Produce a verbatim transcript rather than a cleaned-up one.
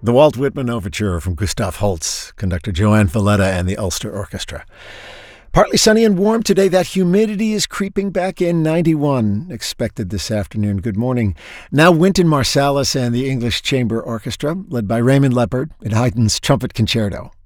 The Walt Whitman Overture from Gustav Holst, conductor Joanne Valletta and the Ulster Orchestra. Partly sunny and warm today. That humidity is creeping back in. ninety-one expected this afternoon. Good morning. Now Wynton Marsalis and the English Chamber Orchestra, led by Raymond Leppard, in Haydn's Trumpet Concerto.